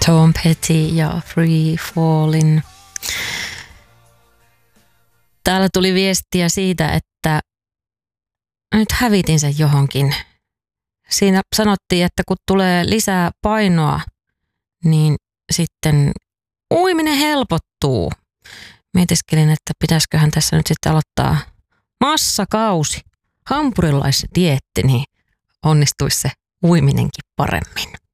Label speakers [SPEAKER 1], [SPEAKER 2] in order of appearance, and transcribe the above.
[SPEAKER 1] Tom Petty ja Free Fallin. Täällä tuli viestiä siitä, että nyt hävitin sen johonkin. Siinä sanottiin, että kun tulee lisää painoa, niin sitten uiminen helpottuu. Mietiskelin, että pitäisiköhän tässä nyt sitten aloittaa massakausi. Hampurilaisdieetti, niin onnistuisi se uiminenkin paremmin.